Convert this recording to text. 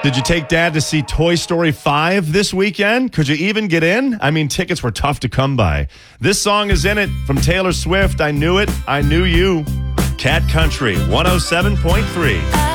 Did you take Dad to see Toy Story 5 this weekend? Could you even get in? I mean, tickets were tough to come by. This song is in it from Taylor Swift. I Knew It, I Knew You. Cat Country 107.3.